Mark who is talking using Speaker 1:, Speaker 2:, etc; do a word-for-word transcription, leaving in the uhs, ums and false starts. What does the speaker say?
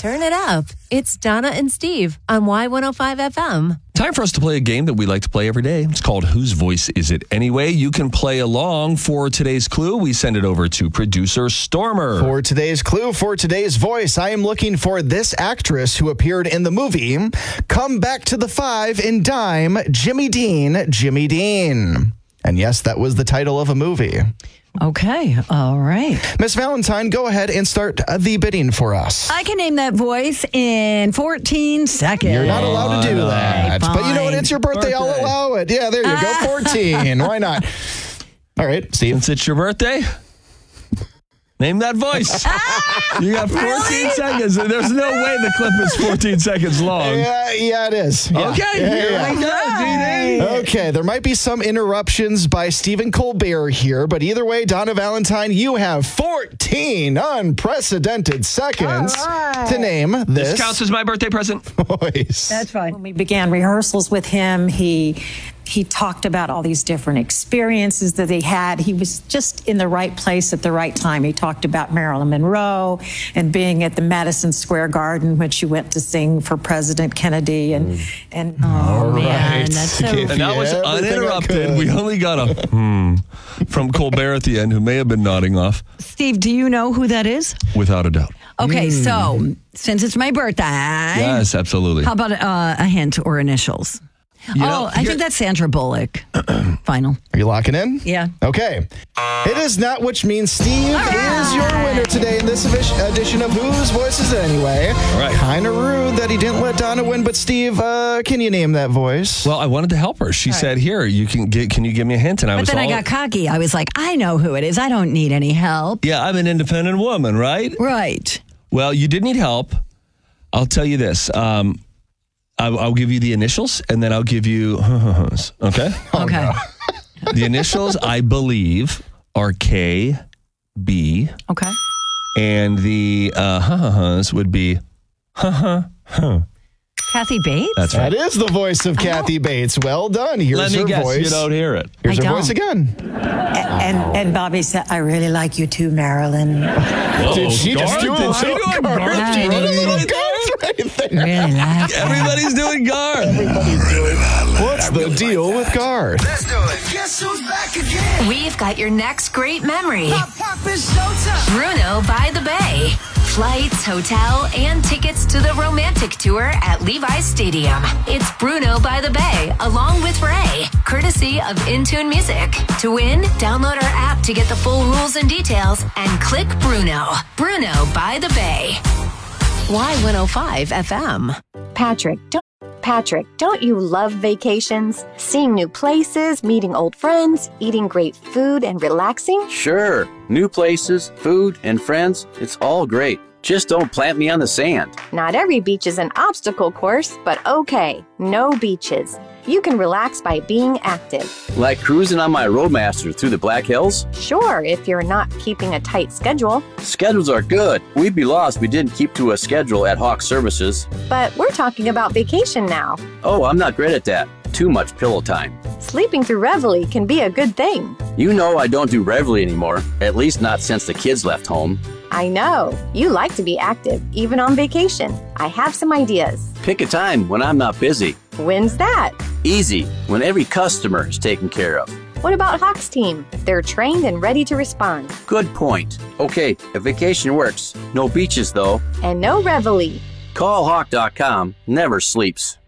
Speaker 1: Turn it up. It's Donna and Steve on Y one oh five F M.
Speaker 2: Time for us to play a game that we like to play every day. It's called Whose Voice Is It Anyway? You can play along. For today's clue, we send it over to producer Stormer.
Speaker 3: For today's clue, for today's voice, I am looking for this actress who appeared in the movie Come Back to the Five and Dime, Jimmy Dean, Jimmy Dean. And yes, that was the title of a movie.
Speaker 4: Okay, all right.
Speaker 3: Miss Valentine, go ahead and start the bidding for us.
Speaker 4: I can name that voice in fourteen seconds.
Speaker 3: You're not allowed to do that.
Speaker 4: Fine.
Speaker 3: But you know what? It's your birthday. birthday. I'll allow it. Yeah, there you go. fourteen. Why not? All right, Steve.
Speaker 2: Since it's your birthday, name that voice. You got fourteen
Speaker 4: Really?
Speaker 2: seconds. There's no way the clip is fourteen seconds long.
Speaker 3: Yeah, yeah, it is. Yeah.
Speaker 2: Okay,
Speaker 3: Yeah,
Speaker 2: here
Speaker 3: yeah.
Speaker 2: we go, G D.
Speaker 3: Okay, there might be some interruptions by Stephen Colbert here, but either way, Donna Valentine, you have fourteen unprecedented seconds
Speaker 4: right.
Speaker 3: to name this,
Speaker 2: This counts as my birthday present.
Speaker 3: voice.
Speaker 4: That's fine.
Speaker 5: When we began rehearsals with him, he he talked about all these different experiences that he had. He was just in the right place at the right time. He talked about Marilyn Monroe and being at the Madison Square Garden when she went to sing for President Kennedy. And, and
Speaker 4: Oh,
Speaker 3: All
Speaker 4: man,
Speaker 3: right.
Speaker 4: that's so...
Speaker 3: Gave
Speaker 2: And that
Speaker 3: you
Speaker 2: was
Speaker 3: everything I
Speaker 2: uninterrupted.
Speaker 3: could.
Speaker 2: We only got a hmm from Colbert at the end, who may have been nodding off,
Speaker 4: Steve, do you know who that is?
Speaker 2: without a doubt.
Speaker 4: Okay, so since it's my birthday,
Speaker 2: Yes, absolutely.
Speaker 4: how about uh, a hint or initials?
Speaker 2: You know,
Speaker 4: oh, I
Speaker 2: here-
Speaker 4: think that's Sandra Bullock. Final.
Speaker 3: Are you locking in?
Speaker 4: Yeah.
Speaker 3: Okay. It is not, which means Steve is your winner today in this edition of Whose Voice Is It Anyway?
Speaker 2: All right.
Speaker 3: Kind of rude that he didn't let Donna win, but Steve, uh, can you name that voice?
Speaker 2: Well, I wanted to help her. She said, "Here, you can get. Can you give me a hint?" And I
Speaker 4: But
Speaker 2: was
Speaker 4: then
Speaker 2: all,
Speaker 4: I got cocky. I was like, I know who it is. I don't need any help.
Speaker 2: "Yeah, I'm an independent woman, right?"
Speaker 4: Right.
Speaker 2: Well, you did need help. I'll tell you this. Um, I, I'll give you the initials, and then I'll give you okay.
Speaker 4: Okay.
Speaker 2: The initials, I believe, are K, B,
Speaker 4: Okay.
Speaker 2: and the uh, would be
Speaker 4: Kathy Bates?
Speaker 2: That's right.
Speaker 3: That is the voice of Kathy Bates. Well done. Here's
Speaker 2: Let me
Speaker 3: her
Speaker 2: guess,
Speaker 3: voice.
Speaker 2: you don't hear it.
Speaker 3: Here's
Speaker 4: I
Speaker 3: her
Speaker 4: don't.
Speaker 3: voice again.
Speaker 5: and, and Bobby said, I really like you too, Marilyn.
Speaker 3: Did she just do a
Speaker 2: Did she
Speaker 3: little
Speaker 2: do a
Speaker 3: Garth?
Speaker 2: Garth?
Speaker 3: She did a little
Speaker 4: Right
Speaker 3: Garth right there.
Speaker 4: Really like that.
Speaker 2: Everybody's doing Garth.
Speaker 3: Everybody's doing. What's the deal with Garth?
Speaker 6: Let's do it. Guess who's back again?
Speaker 1: We've got your next great memory.
Speaker 6: Pop, pop, it's showtime.
Speaker 1: Bruno by the Bay. Flights, hotel, and tickets to the romantic tour at Levi's Stadium. It's Bruno by the Bay, along with Ray, courtesy of Intune Music. To win, download our app to get the full rules and details, and click Bruno. Bruno by the Bay. Y one oh five F M.
Speaker 7: Patrick, don't, Patrick, don't you love vacations? Seeing new places, meeting old friends, eating great food, and relaxing?
Speaker 8: Sure. New places, food, and friends, it's all great. Just don't plant me on the sand.
Speaker 7: Not every beach is an obstacle course, but okay, no beaches. You can relax by being active.
Speaker 8: Like cruising on my Roadmaster through the Black Hills?
Speaker 7: Sure, if you're not keeping a tight schedule,
Speaker 8: Schedules are good. We'd be lost if we didn't keep to a schedule at Hawk Services.
Speaker 7: but we're talking about vacation now.
Speaker 8: Oh, I'm not great at that. Too much pillow time.
Speaker 7: Sleeping through Reveille can be a good thing.
Speaker 8: You know I don't do Reveille anymore, at least not since the kids left home.
Speaker 7: I know, you like to be active, even on vacation. I have some ideas.
Speaker 8: Pick a time when I'm not busy.
Speaker 7: When's that?
Speaker 8: Easy, when every customer is taken care of.
Speaker 7: What about Hawk's team? They're trained and ready to respond.
Speaker 8: Good point. Okay, a vacation works. No beaches, though.
Speaker 7: And no Reveille.
Speaker 8: Call Hawk dot com. Never sleeps.